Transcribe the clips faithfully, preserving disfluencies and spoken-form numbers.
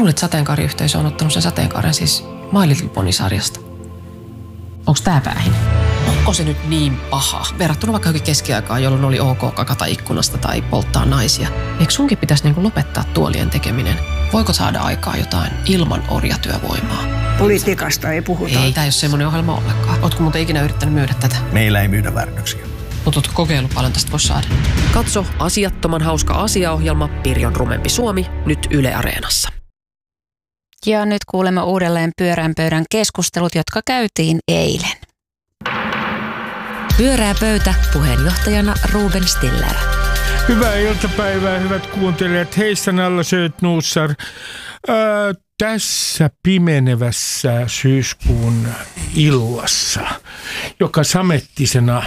luulen, että sateenkaariyhteisö on ottanut sen sateenkaaren siis My Little Pony-sarjasta. Onko tää päähin? Onko se nyt niin paha? Verrattuna vaikka johonkin keskiaikaan, jolloin oli ok kakata ikkunasta tai polttaa naisia. Eikö sunkin pitäisi niinku lopettaa tuolien tekeminen? Voiko saada aikaa jotain ilman orjatyövoimaa? Politiikasta ei puhuta. Ei, tää ei ole semmoinen ohjelma ollenkaan. Ootko muuten ikinä yrittänyt myydä tätä? Meillä ei myydä väärännöksiä. Mutta ootko kokeillut paljon tästä voisi saada? Katso asiattoman hauska asiaohjelma Pirjon rumempi Suomi nyt Yle Areenassa. Ja nyt kuulemme uudelleen pyörän pöydän keskustelut, jotka käytiin eilen. Pyörää pöytä, puheenjohtajana Ruben Stiller. Hyvää iltapäivää, hyvät kuuntelijat. Heistä Nalla Sööt-Nuussar. Äh, tässä pimenevässä syyskuun illassa, joka samettisena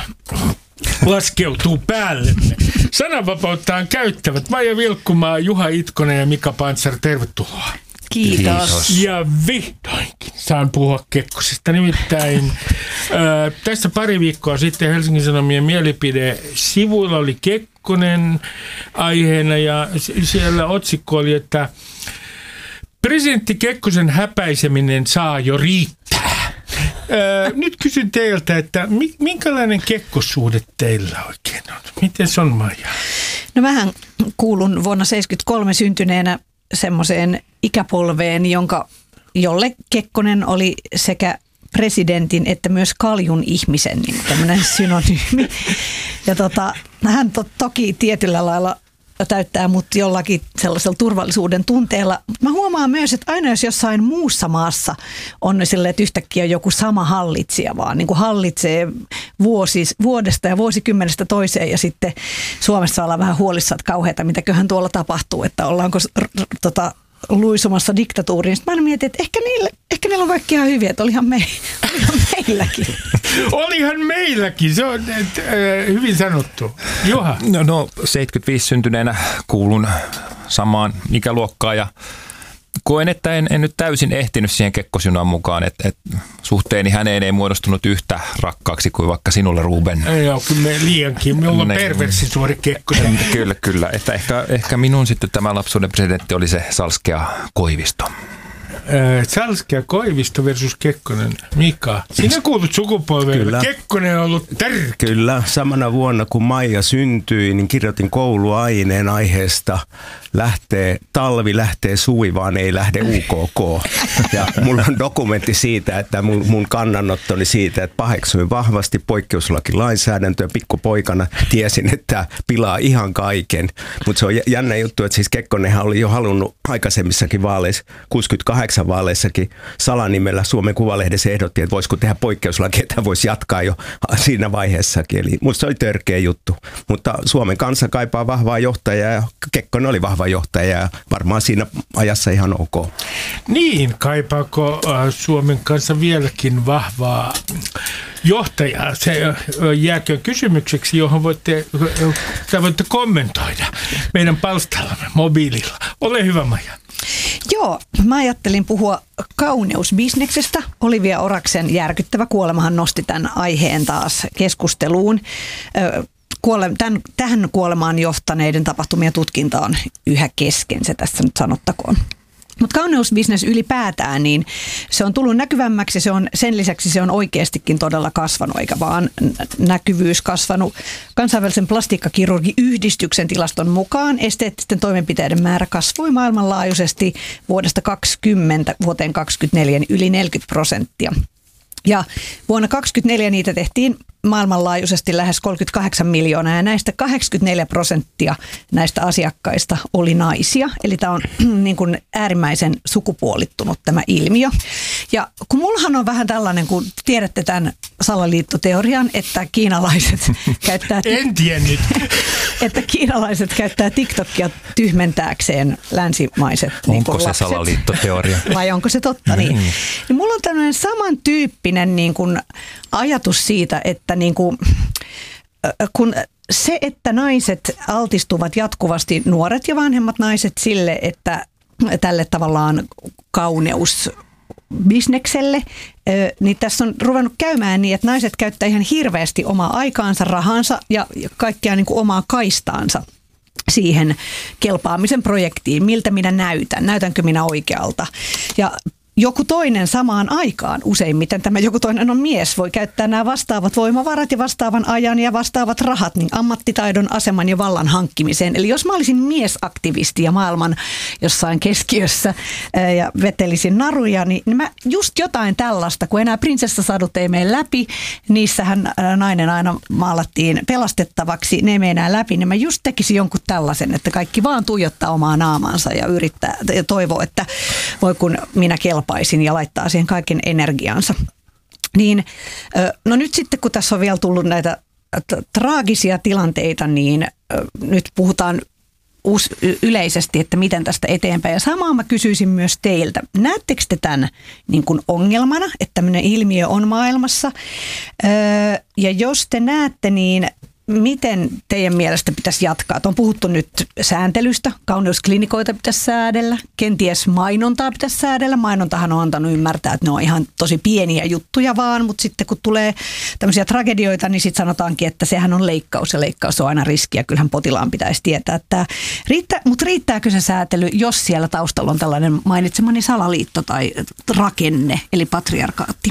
laskeutuu päällemme. Sananvapauttaan käyttävät Maija Vilkkumaa, Juha Itkonen ja Mika Pantsar. Tervetuloa. Kiitos. Kiitos. Ja vihdoinkin saan puhua Kekkosesta. Nimittäin ää, tässä pari viikkoa sitten Helsingin Sanomien mielipide-sivuilla oli Kekkonen aiheena ja siellä otsikko oli, että presidentti Kekkosen häpäiseminen saa jo riittää. Ää, nyt kysyn teiltä, että minkälainen kekkossuhde teillä oikein on? Miten se on, Maija? No mähän kuulun vuonna seitsemänkymmentäkolme syntyneenä semmoiseen ikäpolveen, jonka, jolle Kekkonen oli sekä presidentin että myös kaljun ihmisen niin tämmöinen synonyymi. Ja tota, hän to, toki tietyllä lailla täyttää mut jollakin sellaisella turvallisuuden tunteella. Mä huomaan myös, että aina jos jossain muussa maassa on silleen, että yhtäkkiä on joku sama hallitsija, vaan niin kuin hallitsee vuosis, vuodesta ja vuosikymmenestä toiseen ja sitten Suomessa ollaan vähän huolissaan, että kauheata, mitäköhän tuolla tapahtuu, että ollaanko r- r- tota, luisumassa diktatuuriin. Sitten mä mietin, että ehkä niillä, ehkä niillä on kaikki ihan hyviä, että olihan, me, olihan meilläkin. Olihan meilläkin, se on et, äh, hyvin sanottu. Juha? No, no seitsemänkymmentäviisi syntyneenä kuulun samaan ikäluokkaan ja koen, että en, en nyt täysin ehtinyt siihen Kekkosjunaan mukaan, että et suhteeni häneen ei muodostunut yhtä rakkaaksi kuin vaikka sinulle, Ruben. Ei ole, kyllä me liiankin. Me ollaan perversisuori Kekkonen. Kyllä, kyllä. Että ehkä, ehkä minun sitten tämä lapsuuden presidentti oli se Salskea Koivisto. Äh, Salskea Koivisto versus Kekkonen. Mika, sinä kuulut sukupolvelle. Kyllä. Kekkonen on ollut tärkeä. Kyllä, samana vuonna kun Maija syntyi, niin kirjoitin kouluaineen aiheesta lähtee talvi, lähtee suvi, vaan ei lähde U K K. Ja mulla on dokumentti siitä, että mun, mun kannanottoni siitä, että paheksuin vahvasti poikkeuslakilainsäädäntöä. Pikkupoikana tiesin, että pilaa ihan kaiken. Mutta se on jännä juttu, että siis Kekkonenhan oli jo halunnut aikaisemmissakin vaaleissa, kuusikymmentäkahdeksan vaaleissakin salanimellä Suomen Kuvalehdessä ehdotti, että voisiko tehdä poikkeuslaki, että voisi jatkaa jo siinä vaiheessakin. Eli musta se oli törkeä juttu. Mutta Suomen kansa kaipaa vahvaa johtajaa ja Kekkonen oli vahva johtaja ja varmaan siinä ajassa ihan ok. Niin, kaipaako Suomen kanssa vieläkin vahvaa johtajaa? Se jääkö kysymykseksi, johon voitte, voitte kommentoida meidän palstallamme mobiililla. Ole hyvä, Maija. Joo, mä ajattelin puhua kauneusbisneksestä. Olivia Oraksen järkyttävä kuolemahan nosti tämän aiheen taas keskusteluun. Kuole, tämän, tähän kuolemaan johtaneiden tapahtumien tutkinta on yhä kesken, se tässä nyt sanottakoon. Mutta kauneusbisnes ylipäätään, niin se on tullut näkyvämmäksi, se on, sen lisäksi se on oikeastikin todella kasvanut, eikä vaan näkyvyys kasvanut. Kansainvälisen plastiikkakirurgiyhdistyksen tilaston mukaan esteettisten toimenpiteiden määrä kasvoi maailmanlaajuisesti vuodesta kaksikymmentä vuoteen kaksikymmentäneljä niin yli neljäkymmentä prosenttia. Ja vuonna kaksikymmentäneljä niitä tehtiin maailmanlaajuisesti lähes kolmekymmentäkahdeksan miljoonaa ja näistä kahdeksankymmentäneljä prosenttia näistä asiakkaista oli naisia. Eli tämä on niin kuin äärimmäisen sukupuolittunut tämä ilmiö. Ja kun mullahan on vähän tällainen, kun tiedätte tämän salaliittoteorian, että kiinalaiset käyttää... En tiennyt. että kiinalaiset käyttää TikTokia tyhmentääkseen länsimaiset onko niin kuin se lapset. salaliittoteoria? Vai onko se totta? Niin. Niin. Niin mulla on tämmöinen samantyyppinen niin kuin ajatus siitä, että niin kuin, kun se, että naiset altistuvat jatkuvasti, nuoret ja vanhemmat naiset sille, että tälle tavallaan kauneus bisnekselle, niin tässä on ruvennut käymään niin, että naiset käyttää ihan hirveästi omaa aikaansa, rahansa ja kaikkea niin kuin omaa kaistaansa siihen kelpaamisen projektiin, miltä minä näytän, näytänkö minä oikealta. Ja joku toinen samaan aikaan, useimmiten tämä joku toinen on mies, voi käyttää nämä vastaavat voimavarat ja vastaavan ajan ja vastaavat rahat niin ammattitaidon, aseman ja vallan hankkimiseen. Eli jos mä olisin miesaktivisti ja maailman jossain keskiössä ää, ja vetelisin naruja, niin, niin mä just jotain tällaista, kun enää prinsessasadut ei mene läpi, niissähän ää, nainen aina maalattiin pelastettavaksi, ne ei mene enää läpi, niin mä just tekisin jonkun tällaisen, että kaikki vaan tuijottaa omaa naamaansa ja yrittää ja toivoo, että voi kun minä kelpaan. Ja laittaa siihen kaiken energiansa. Niin, no nyt sitten kun tässä on vielä tullut näitä traagisia tilanteita, niin nyt puhutaan yleisesti, että miten tästä eteenpäin. Ja samaa mä kysyisin myös teiltä. Näettekö te tämän niin kuin ongelmana, että tämmöinen ilmiö on maailmassa? Ja jos te näette, niin miten teidän mielestä pitäisi jatkaa? On puhuttu nyt sääntelystä, kauneusklinikoita pitäisi säädellä, kenties mainontaa pitäisi säädellä. Mainontahan on antanut ymmärtää, että ne on ihan tosi pieniä juttuja vaan, mutta sitten kun tulee tämmöisiä tragedioita, niin sitten sanotaankin, että sehän on leikkaus ja leikkaus on aina riski ja kyllähän potilaan pitäisi tietää, että riittää, mutta riittääkö se säätely, jos siellä taustalla on tällainen mainitsemani salaliitto tai rakenne, eli patriarkaatti?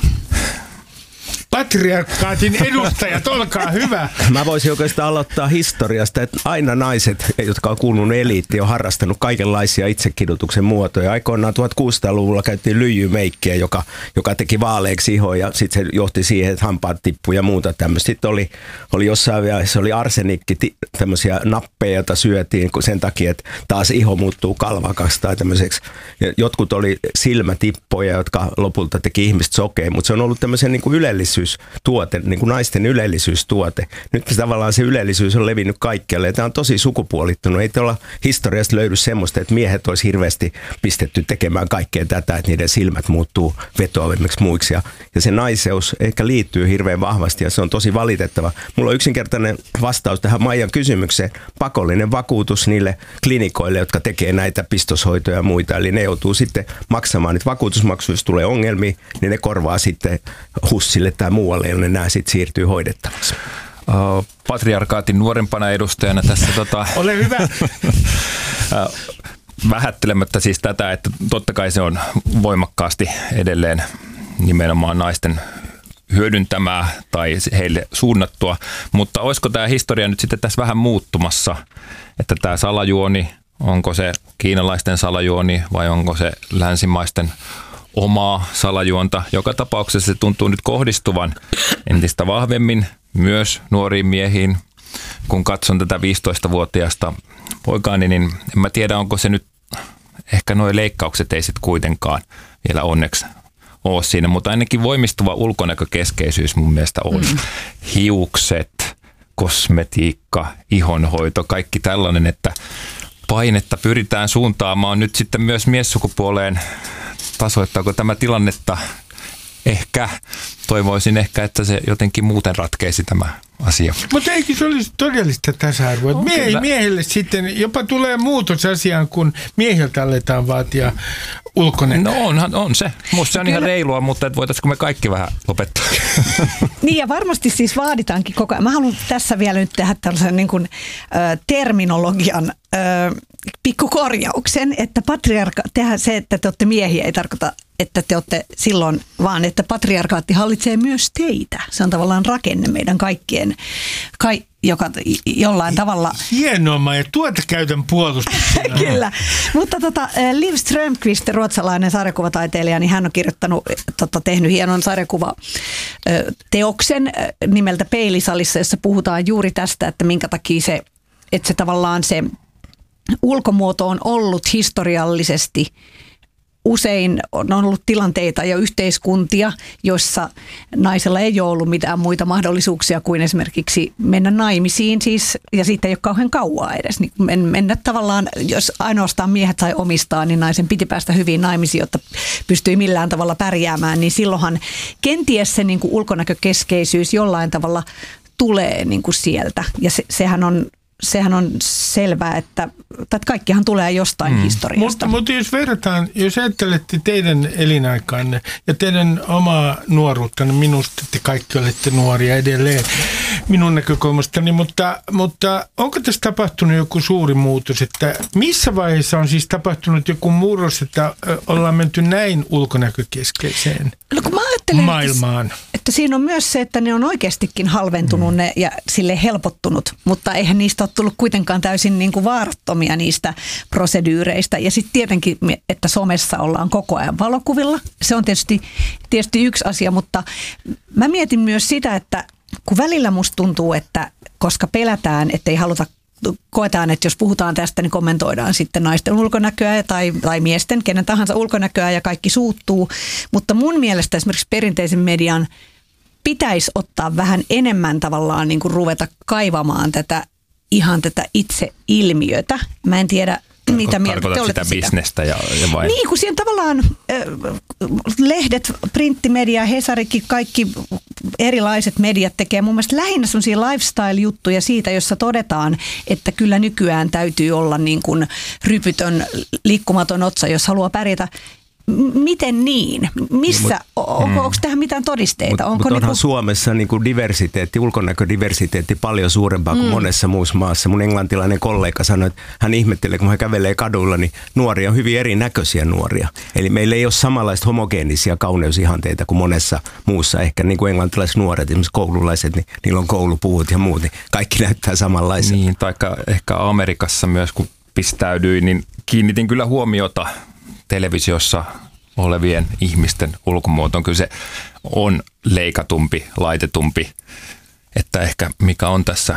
Patriarkaatin edustajat, olkaa hyvä. Mä voisin oikeastaan aloittaa historiasta, että aina naiset, jotka on kuulunut eliittiin, on harrastanut kaikenlaisia itsekidutuksen muotoja. Aikoinaan tuhatkuusisataaluvulla käytiin lyijymeikkiä, joka, joka teki vaaleeksi ihoa ja sitten se johti siihen, että hampaat tippui ja muuta tämmöistä. Sitten oli, oli jossain vaiheessa oli arsenikki, tämmöisiä nappeja, joita syötiin sen takia, että taas iho muuttuu kalvakaksi tai tämmöiseksi. Ja jotkut oli silmätippoja, jotka lopulta teki ihmistä sokea, mutta se on ollut tämmöisen niin kuin ylellisyys. Tuote, niin kuin naisten ylellisyystuote. Nyt tavallaan se ylellisyys on levinnyt kaikkialle ja tämä on tosi sukupuolittunut. Ei olla historiasta löydy semmoista, että miehet olisi hirveästi pistetty tekemään kaikkea tätä, että niiden silmät muuttuu vetoavemmiksi muiksi. Ja, ja se naiseus ehkä liittyy hirveän vahvasti ja se on tosi valitettava. Mulla on yksinkertainen vastaus tähän Maijan kysymykseen. Pakollinen vakuutus niille klinikoille, jotka tekee näitä pistoshoitoja ja muita. Eli ne joutuu sitten maksamaan niitä vakuutusmaksuja, jos tulee ongelmia, niin ne korvaa sitten hussille tai muualle, jonne nämä sitten siirtyy hoidettavaksi. Uh, patriarkaatin nuorempana edustajana tässä tota, ole hyvä. Vähättelemättä siis tätä, että totta kai se on voimakkaasti edelleen nimenomaan naisten hyödyntämää tai heille suunnattua, mutta olisiko tämä historia nyt sitten tässä vähän muuttumassa, että tämä salajuoni, onko se kiinalaisten salajuoni vai onko se länsimaisten omaa salajuonta. Joka tapauksessa se tuntuu nyt kohdistuvan entistä vahvemmin myös nuoriin miehiin. Kun katson tätä viisitoistavuotiaasta poikaani, niin en mä tiedä, onko se nyt, ehkä nuo leikkaukset ei sitten kuitenkaan vielä onneksi ole siinä, mutta ainakin voimistuva ulkonäkökeskeisyys mun mielestä on. Mm. Hiukset, kosmetiikka, ihonhoito, kaikki tällainen, että painetta pyritään suuntaamaan nyt sitten myös miessukupuoleen. Tasoittaako tämä tilannetta? Ehkä. Toivoisin ehkä, että se jotenkin muuten ratkeisi tämä asia. Mutta eikö se olisi todellista tasa-arvoa? No, Mie- miehelle sitten jopa tulee muutos asiaan, kun miehiltä aletaan vaatia ulkonäköä. No onhan, on se. Musta se on ihan reilua, mutta et voitaisiko me kaikki vähän lopettaa? Niin ja varmasti siis vaaditaankin koko ajan. Mä haluan tässä vielä nyt tehdä tällaisen niin kuin, ö, terminologian ö, pikkukorjauksen, että patriarka, tehdä se, että te olette miehiä, ei tarkoita, että te olette silloin, vaan että patriarkaatti hallitsee myös teitä. Se on tavallaan rakenne meidän kaikkien, kai, joka jollain tavalla... Hienoa, ja tuota käytän puolustuksena. Kyllä, mutta tota, Liv Strömquist, ruotsalainen sarjakuvataiteilija, niin hän on kirjoittanut, tota, tehnyt hienon sarjakuvateoksen nimeltä Peilisalissa, jossa puhutaan juuri tästä, että minkä takia se, että se tavallaan se ulkomuoto on ollut historiallisesti usein on ollut tilanteita ja yhteiskuntia, joissa naisella ei ole ollut mitään muita mahdollisuuksia kuin esimerkiksi mennä naimisiin siis, ja siitä ei ole kauhean kauaa edes. Niin mennä tavallaan, jos ainoastaan miehet sai omistaa, niin naisen piti päästä hyviin naimisiin, jotta pystyi millään tavalla pärjäämään, niin silloinhan kenties se niin kuin ulkonäkökeskeisyys jollain tavalla tulee niin kuin sieltä. Ja se, sehän on sehän on selvää, että, että kaikkihan tulee jostain mm. historiasta. Mutta, mutta jos verrataan, jos ajattelette teidän elinaikaanne ja teidän omaa nuoruuttanne, minusta te kaikki olette nuoria edelleen minun näkökulmastani, mutta, mutta onko tässä tapahtunut joku suuri muutos, että missä vaiheessa on siis tapahtunut joku murros, että ollaan menty näin ulkonäkökeskeiseen no, kun mä ajattelen, maailmaan? Että, että siinä on myös se, että ne on oikeastikin halventunut mm. ne ja sille helpottunut, mutta eihän niistä ole tullut kuitenkaan täysin niin kuin vaarattomia niistä prosedyyreistä. Ja sitten tietenkin, että somessa ollaan koko ajan valokuvilla. Se on tietysti, tietysti yksi asia, mutta mä mietin myös sitä, että kun välillä musta tuntuu, että koska pelätään, että ei haluta, koetaan, että jos puhutaan tästä, niin kommentoidaan sitten naisten ulkonäköä tai, tai miesten, kenen tahansa ulkonäköä ja kaikki suuttuu. Mutta mun mielestä esimerkiksi perinteisen median pitäisi ottaa vähän enemmän tavallaan niin kuin ruveta kaivamaan tätä ihan tätä itse ilmiötä. Mä en tiedä, mitä mieltä te olette sitä. sitä bisnestä ja, ja vai? Niin, kun siinä tavallaan äh, lehdet, printtimedia, Hesarikin, kaikki erilaiset mediat tekee mun mielestä lähinnä sellaisia lifestyle-juttuja siitä, jossa todetaan, että kyllä nykyään täytyy olla niin kuin rypytön, liikkumaton otsa, jos haluaa pärjätä. Miten niin? Missä? Onko, mm. onko tähän mitään todisteita? Mutta mut onhan niinku Suomessa niinku diversiteetti, ulkonäködiversiteetti paljon suurempaa kuin mm. monessa muussa maassa. Mun englantilainen kollega sanoi, että hän ihmettelee, kun hän kävelee kadulla, niin nuoria on hyvin erinäköisiä nuoria. Eli meillä ei ole samanlaista homogeenisia kauneusihanteita kuin monessa muussa. Ehkä niin kuin englantilaiset nuoret, esimerkiksi koululaiset, niin niillä on koulupuvut ja muut, niin kaikki näyttää samanlaisia. Niin, taikka ehkä Amerikassa myös, kun pistäydyin, niin kiinnitin kyllä huomiota televisiossa olevien ihmisten ulkomuotoon. Kyllä se on leikatumpi, laitetumpi, että ehkä mikä on tässä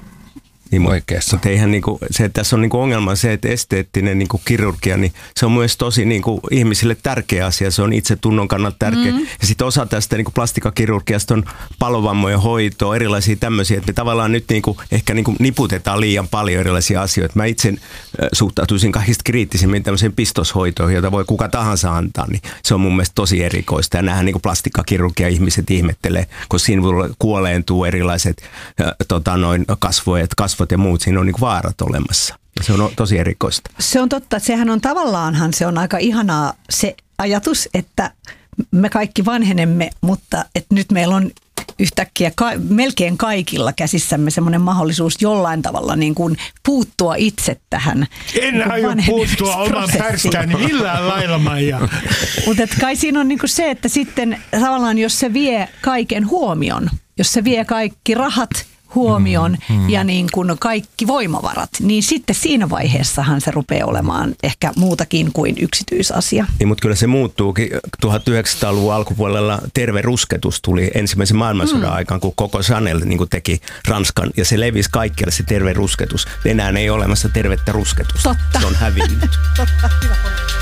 niin, oikeassa. Mutta eihän niinku, se, että tässä on niinku ongelma se, että esteettinen niinku kirurgia, niin se on myös tosi niinku ihmisille tärkeä asia. Se on itsetunnon kannalta tärkeä. Mm. Ja sitten osa tästä niinku plastikakirurgiasta on palovammojen hoitoa, erilaisia tämmöisiä, että me tavallaan nyt niinku, ehkä niinku niputetaan liian paljon erilaisia asioita. Mä itse äh, suhtautuisin kaikista kriittisemmin tämmöiseen pistoshoitoon, jota voi kuka tahansa antaa, niin se on mun mielestä tosi erikoista. Ja näähän niinku plastikakirurgia ihmiset ihmettelee, kun siinä kuoleentuu erilaiset äh, tota, noin kasvoja, kasvot ja muut, siinä on niin kuin vaarat olemassa. Ja se on tosi erikoista. Se on totta, että sehän on tavallaanhan, se on aika ihanaa se ajatus, että me kaikki vanhenemme, mutta että nyt meillä on yhtäkkiä ka- melkein kaikilla käsissämme semmoinen mahdollisuus jollain tavalla niin kuin puuttua itse tähän. En niin aio puuttua oman pärstääni millään lailla, Maija. Mutta kai siinä on niin kuin se, että sitten tavallaan jos se vie kaiken huomion, jos se vie kaikki rahat huomioon mm, mm. ja niin kuin kaikki voimavarat, niin sitten siinä vaiheessahan se rupeaa olemaan ehkä muutakin kuin yksityisasia. Niin, mutta kyllä se muuttuukin. tuhatyhdeksänsataaluvun alkupuolella terve rusketus tuli ensimmäisen maailmansodan mm. aikaan, kun koko Chanel niin kuin teki Ranskan, ja se levisi kaikkialle se terve rusketus. Enää ei ole olemassa tervettä rusketusta. Totta. Se on hävinnyt. Totta, hyvä.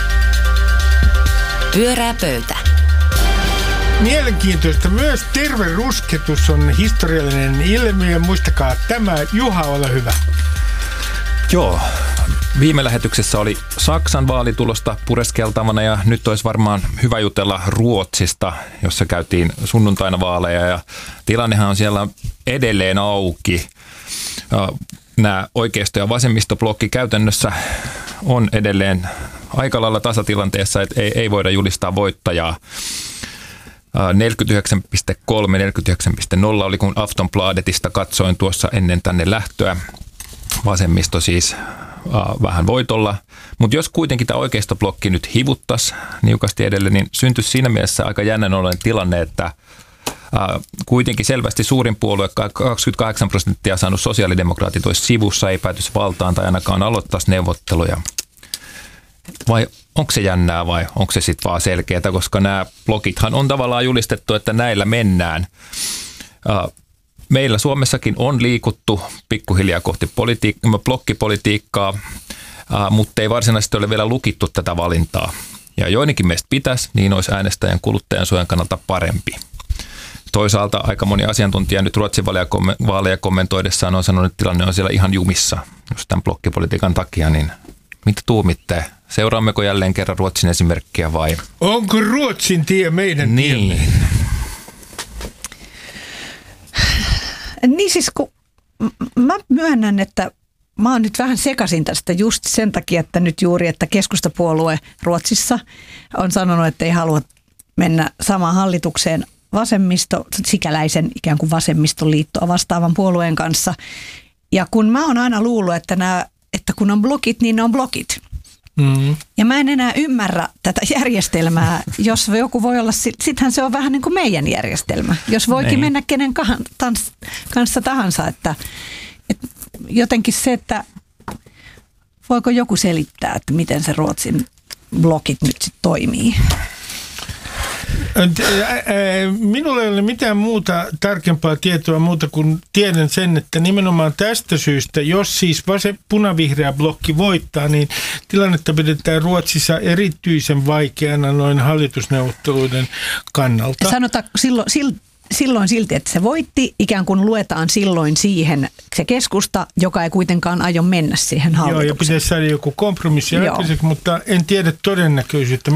Pyörää pöytä. Mielenkiintoista. Myös terve rusketus on historiallinen ilmiö. Muistakaa tämä. Juha, ole hyvä. Joo. Viime lähetyksessä oli Saksan vaalitulosta pureskeltavana ja nyt olisi varmaan hyvä jutella Ruotsista, jossa käytiin sunnuntaina vaaleja ja tilannehan on siellä edelleen auki. Nämä oikeisto- ja vasemmistoblokki käytännössä on edelleen aika lailla tasatilanteessa, että ei, ei voida julistaa voittajaa. neljäkymmentäyhdeksän pilkku kolme, neljäkymmentäyhdeksän pilkku nolla oli, kun Aftonbladetista katsoin tuossa ennen tänne lähtöä. Vasemmisto siis äh, vähän voitolla. Mutta jos kuitenkin tämä oikeistoblokki nyt hivuttaisi niukasti edelleen, niin syntyisi siinä mielessä aika jännän ollen tilanne, että äh, kuitenkin selvästi suurin puolue, kaksikymmentäkahdeksan prosenttia saanut sosiaalidemokraatit olisi sivussa, ei päätyisi valtaan tai ainakaan aloittaisi neuvotteluja. Vai onko se jännää vai onko se sitten vaan selkeää, koska nämä blogithan on tavallaan julistettu, että näillä mennään. Meillä Suomessakin on liikuttu pikkuhiljaa kohti politiik- blokkipolitiikkaa, mutta ei varsinaisesti ole vielä lukittu tätä valintaa. Ja joidenkin meistä pitäisi, niin olisi äänestäjän kuluttajan suojan kannalta parempi. Toisaalta aika moni asiantuntija nyt Ruotsin vaaleja kommentoidessaan on sanonut, että tilanne on siellä ihan jumissa just tämän blokkipolitiikan takia, niin mitä tuumitte? Seuraammeko jälleen kerran Ruotsin esimerkkiä vai? Onko Ruotsin tie meidän niin. tiemme? Niin siis kun mä myönnän, että mä oon nyt vähän sekaisin tästä just sen takia, että nyt juuri, että keskustapuolue Ruotsissa on sanonut, että ei halua mennä samaan hallitukseen vasemmisto, sikäläisen ikään kuin vasemmistoliittoa vastaavan puolueen kanssa. Ja kun mä oon aina luullut, että, nämä, että kun on blokit, niin ne on blokit. Mm-hmm. Ja mä en enää ymmärrä tätä järjestelmää, jos joku voi olla, sittenhän se on vähän niin kuin meidän järjestelmä. Jos voikin Nein. mennä kenen kanssa tahansa, että, että jotenkin se, että voiko joku selittää, että miten se Ruotsin blokit nyt sitten toimii? Minulla ei ole mitään muuta tarkempaa tietoa muuta kuin tiedän sen, että nimenomaan tästä syystä, jos siis vase, punavihreä blokki voittaa, niin tilannetta pidetään Ruotsissa erityisen vaikeana noin hallitusneuvotteluiden kannalta. Sanotaan silloin, silloin silti, että se voitti, ikään kuin luetaan silloin siihen se keskusta, joka ei kuitenkaan aio mennä siihen hallitukseen. Joo, ja pitäisi saada joku kompromissi aikaiseksi, mutta en tiedä todennäköisyyttä.